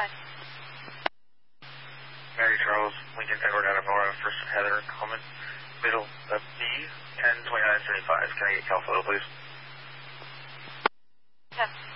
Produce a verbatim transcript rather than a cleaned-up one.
five. Mary Charles, Lincoln, Edward, Adam, Nora, First Heather, Coleman, middle of B, ten twenty-nine seventy-five. Can I get Cal photo, please? Yes.